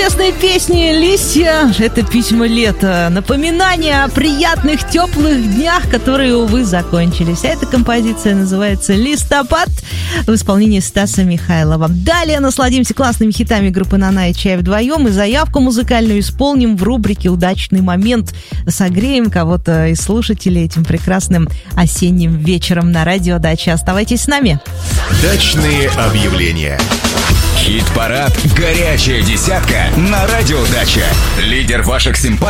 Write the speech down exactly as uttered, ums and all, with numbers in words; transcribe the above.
Известные песни «Листья» — это письма лета, напоминание о приятных теплых днях, которые, увы, закончились. А эта композиция называется «Листопад» в исполнении Стаса Михайлова. Далее насладимся классными хитами группы «Нана» и «Чай» вдвоем, и заявку музыкальную исполним в рубрике «Удачный момент». Согреем кого-то из слушателей этим прекрасным осенним вечером на радио «Дача». Оставайтесь с нами. Дачные объявления. Хит-парад «Горячая десятка» на радио «Дача». Лидер ваших симпатий